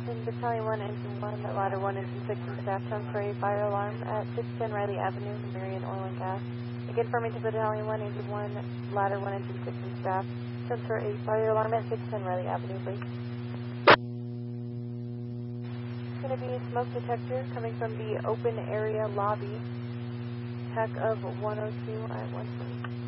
In Battalion 1, Engine 1, Ladder 1, Engine 6, and staff transfer a fire alarm at 610 Riley Avenue, Marion Oil and Gas. And confirming to Battalion 1, Engine 1, Ladder 1, Engine 6, and staff transfer a fire alarm at 610 Riley Avenue, please. It's going to be a smoke detector coming from the open area lobby. TAC of 102 at 120.